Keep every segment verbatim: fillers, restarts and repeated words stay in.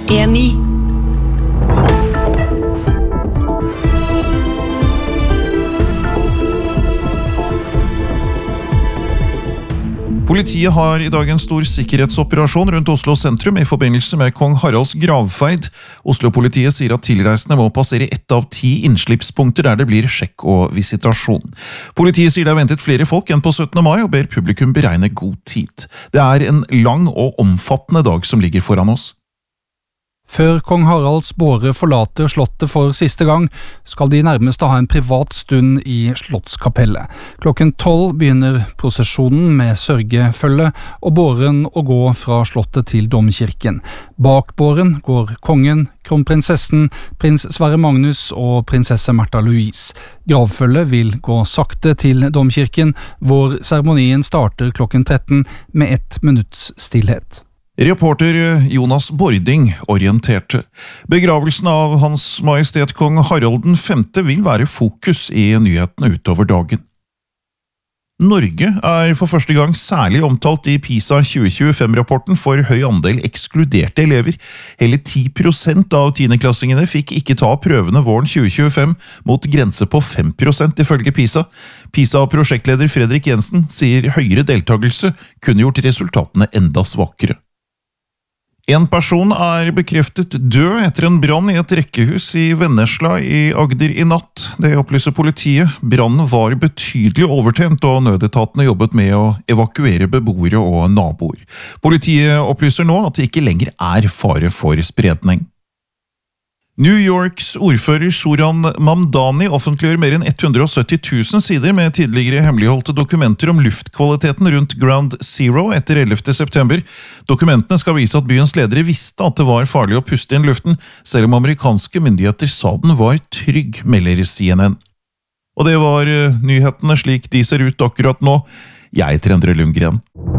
E ni. Politiet har i dag en stor sikkerhetsoperasjon rundt Oslo sentrum i forbindelse med Kong Haralds gravferd. Oslo-politiet sier at tilreisende må passere ett av ti innslippspunkter der det blir sjekk og visitasjon. Politiet sier det er ventet flere folk enn på syttende mai og ber publikum beregne god tid. Det er en lang og omfattende dag som ligger foran oss. Før kong Haralds båre forlater slottet for siste gang, skal de nærmeste ha en privat stund i slottskapellet. Klokken tolv begynner prosesjonen med sørgefølge, og båren å gå fra slottet til domkirken. Bak båren går kongen, kronprinsessen, prins Sverre Magnus og prinsesse Märtha Louise. Gravfølget vil gå sakte til domkirken, hvor seremonien starter klokken tretten med ett minutts stillhet. Reporter Jonas Bording orienterte. Begravelsen av Hans Majestet Kong Harald den femte vil være fokus i nyhetene utover dagen. Norge er for første gang særlig omtalt i PISA tjue tjuefem-rapporten for høy andel ekskluderte elever. Hele ti prosent av tiendeklassingene fikk ikke ta prøvene våren tjue tjuefem mot grense på fem prosent ifølge PISA. PISA-prosjektleder Fredrik Jensen sier høyere deltagelse kunne gjort resultatene enda svakere. En person er bekreftet død etter en brann i et rekkehus i Vennesla i Agder i natt. Det opplyser politiet. Brannen var betydelig overtent, og nødetatene jobbet med å evakuere beboere og naboer. Politiet opplyser nå at det ikke lenger er fare for spredning. New Yorks ordfører Zoran Mamdani offentliggjør mer enn hundre og sytti tusen sider med tidligere hemmeligholdte dokumenter om luftkvaliteten rundt Ground Zero etter ellevte september. Dokumentene skal vise at byens ledere visste at det var farlig å puste inn luften, selv om amerikanske myndigheter sa den var trygg, melder C N N. Og det var nyhetene slik de ser ut akkurat nå. Jeg heter Endre Lundgren.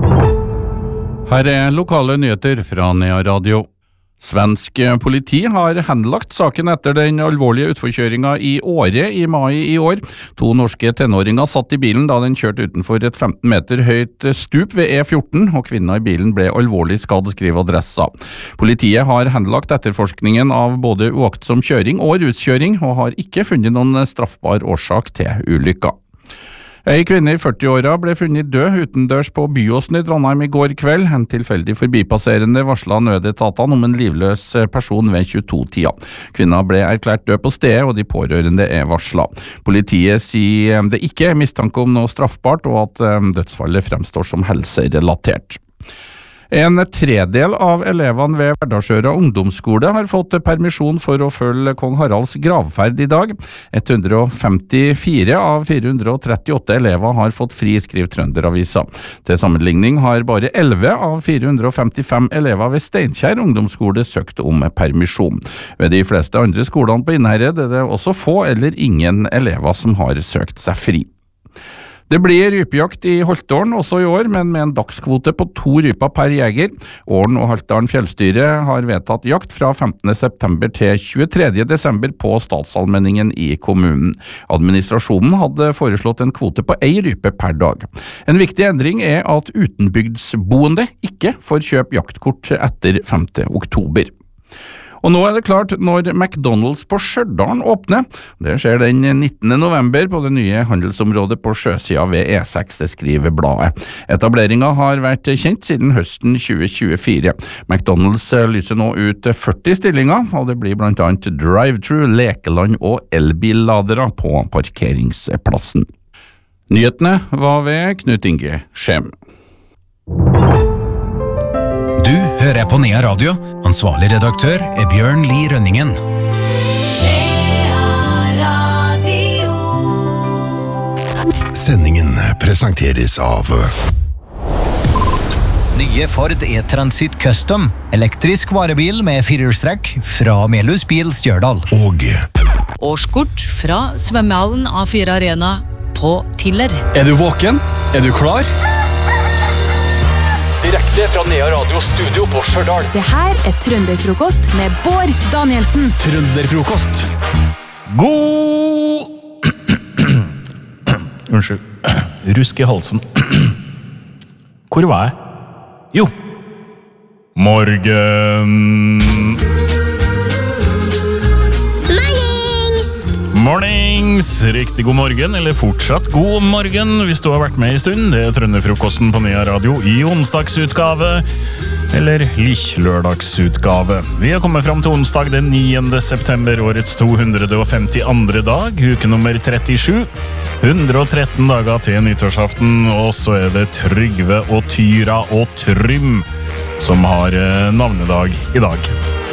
Her er lokale nyheter fra Nea Radio. Svensk politi har henlagt saken etter den alvorlige utforkjøringen i Åre i mai i år. To norske tenåringer satt i bilen da den kjørte utenfor et femten meter høyt stup ved E fjorten, og kvinna i bilen ble alvorlig skadd, skriver Adressa. Politiet har henlagt etterforskningen av både uaktsom kjøring og ruskjøring, og har ikke funnet noen straffbar årsak til ulykka. Ei kvinne i førti-åra ble funnet død utendørs på Byåsen i Trondheim i går kveld. En tilfeldig forbipasserende varslet nødetatene om en livløs person ved tjueto-tida. Kvinna ble erklært død på stedet, og de pårørende er varslet. Politiet sier det ikke er mistanke om noe straffbart, og at dødsfallet fremstår som helserelatert. En tredel av elevene ved Verdalsøra ungdomsskole har fått permisjon for å følge kong Haralds gravferd i dag. hundre og femtifire av fire hundre og trettiåtte elever har fått fri, skriver Trønderavisa. Til sammenligning har bare elleve av fire hundre og femtifem elever ved Steinkjer ungdomsskole søkt om permisjon. Ved de fleste andre skolene på Innherred er det også få eller ingen elever som har søkt seg fri. Det blir rypejakt i Holtålen også i år, men med en dagskvote på to ryper per jeger. Ålen og Haltdalen fjellstyre har vedtatt jakt fra femtende september til tjuetredje desember på statsallmenningen i kommunen. Administrasjonen hadde foreslått en kvote på ei rype per dag. En viktig endring er at utenbygdsboende ikke får kjøpe jaktkort etter femte oktober. Og nå er det klart når McDonald's på Stjørdal åpner. Det skjer den nittende november på det nye handelsområdet på sjøsida ved E seks, det skriver bladet. Etableringen har vært kjent siden høsten tjue tjuefire. McDonald's lyser nå ut førti stillinger, og det blir blant annet drive-thru, lekeland og elbilladere på parkeringsplassen. Nyhetene var ved Knut Inge Skjem. Du hører på Nea Radio. Ansvarlig redaktør er Bjørn Lie Rønningen. Nea Radio. Sendingen presenteres av Nye Ford E-Transit Custom. Elektrisk varebil med firehjulstrekk fra Melhus Bil Stjørdal. Og Årskort fra svømmehallen A fire Arena på Tiller. Er du våken? Er du klar? Direkte fra Nea Radio Studio på Stjørdal. Det her er Trønderfrokost med Bård Danielsen. Trønderfrokost. God... Unnskyld. Rusk i halsen. Hvor var jeg? Jo, morgen. Mornings! Riktig god morgen, eller fortsatt god morgen hvis du har vært med i stund. Det er Trønderfrokosten på Nea Radio i onsdagsutgave, eller litt-lørdagsutgave. Vi har kommet frem til onsdag den niende september, årets to hundre og femti-andre dag, uke nummer trettisju. hundre og tretten dager til nyttårsaften, og så er det Trygve og Tyra og Trym som har navnedag i dag.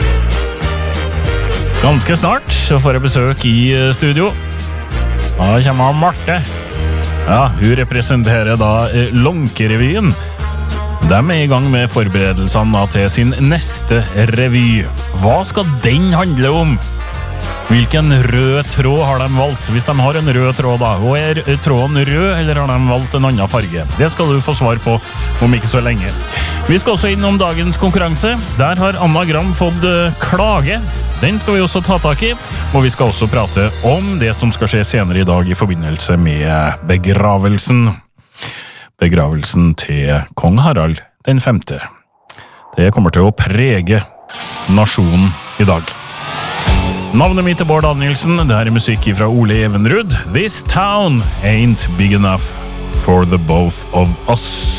Ganske snart så får jeg besøk i studio. Da kommer Marte. Ja, hun representerer da Lonkerevyen. De er i gang med forberedelsene til sin neste revy. Hva skal den handle om? Hvilken rød tråd har de valgt? Hvis de har en rød tråd da, og er tråden rød, eller har de valgt en annen farge? Det skal du få svar på om ikke så lenge. Vi skal også innom dagens konkurranse. Der har Anna Gram fått klage. Den skal vi også ta tak i, og vi skal også prate om det som skal skje senere i dag i forbindelse med begravelsen. Begravelsen til kong Harald den femte. Det kommer til å prege nasjonen i dag. Navnet mitt er Bård Danielsen, det her er musikk fra Ole Evenrud. This town ain't big enough for the both of us.